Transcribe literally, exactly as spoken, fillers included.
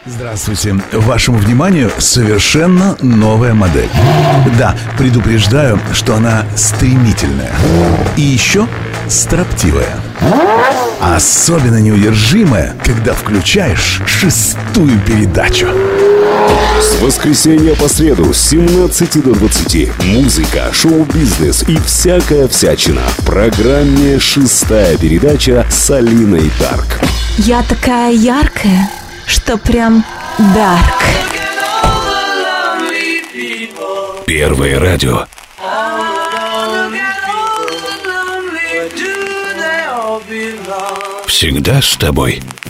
Здравствуйте. Вашему вниманию совершенно новая модель. Да, предупреждаю, что она стремительная. И еще строптивая. Особенно неудержимая, когда включаешь шестую передачу. С воскресенья по среду с семнадцати до двадцати. Музыка, шоу-бизнес и всякая всячина. В программе «Шестая передача» с Алиной Дарк. Я такая яркая, что прям дарк. Первое радио. Всегда с тобой.